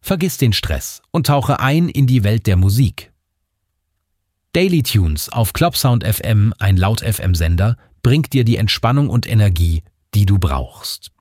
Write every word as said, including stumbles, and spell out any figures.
Vergiss den Stress und tauche ein in die Welt der Musik. Daily Tunes auf Clubsound F M, ein Laut-F M-Sender, bringt dir die Entspannung und Energie, die du brauchst.